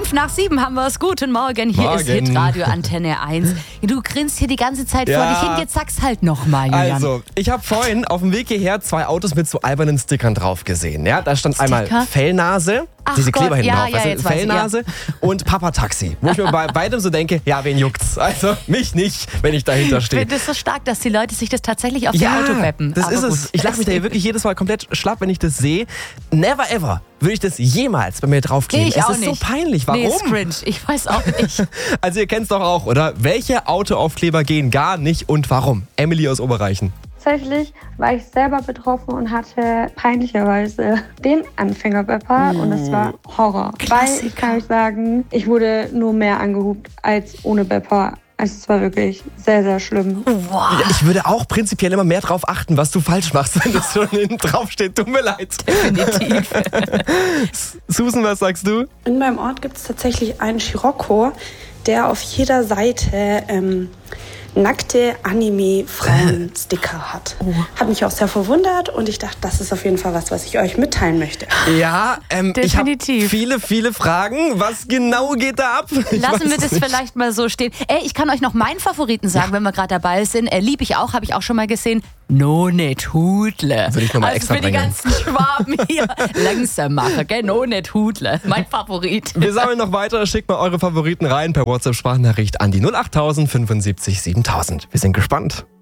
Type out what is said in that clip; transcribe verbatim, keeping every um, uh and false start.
Fünf nach sieben haben wir es. Guten Morgen, hier Morgen. ist Hitradio Antenne eins. Du grinst hier die ganze Zeit Ja. vor dich hin, jetzt sag's halt nochmal, Julian. Also, ich habe vorhin auf dem Weg hierher zwei Autos mit so albernen Stickern drauf gesehen. Ja, da stand Sticker? einmal Fellnase, Ach diese Gott, Kleber hinten ja, drauf, ja, weißt du, jetzt weiß ich, Fellnase und Papa-Taxi. Wo ich mir bei beidem so denke, ja, wen juckt's? Also, mich nicht, wenn ich dahinter Ich stehe. finde es so stark, dass die Leute sich das tatsächlich auf Ja, ihr Auto beppen. das Aber ist gut. es. Ich lache mich da hier wirklich jedes Mal komplett schlapp, wenn ich das sehe. Never ever würde ich das jemals bei mir draufkleben. Ich es auch ist nicht. so peinlich. Warum? Nee, ist cringe. Ich weiß auch nicht. Also ihr kennt es doch auch, oder? Welche Autoaufkleber gehen gar nicht und warum? Emily aus Oberreichen. Tatsächlich war ich selber betroffen und hatte peinlicherweise den Anfängerbepper und es war Horror. Weil ich kann euch sagen, ich wurde nur mehr angehupt als ohne Bepper. Also es war wirklich sehr, sehr schlimm. Wow. Ja, ich würde auch prinzipiell immer mehr drauf achten, was du falsch machst, wenn das schon hinten drauf steht. Tut mir leid. Definitiv. Susan, was sagst du? In meinem Ort gibt es tatsächlich einen Scirocco, der auf jeder Seite ähm, nackte Anime-Frauen-Sticker hat. Oh. Hat mich auch sehr verwundert und ich dachte, das ist auf jeden Fall was, was ich euch mitteilen möchte. Ja, ähm, ich habe Definitiv. viele, viele Fragen. Was genau geht da ab? Ich Lassen weiß wir das nicht. vielleicht mal so stehen. Ey, ich kann euch noch meinen Favoriten sagen, wenn wir gerade dabei sind. Äh, lieb ich auch, habe ich auch schon mal gesehen. No net Hudle. Würde ich noch mal also extra für die bringen. ganzen Schwaben hier langsam machen, gell? No net Hudle. Mein Favorit. Wir sammeln noch weiter. Schickt mal eure Favoriten rein per WhatsApp-Sprachnachricht an die null acht tausend fünfundsiebzig siebentausend. Wir sind gespannt.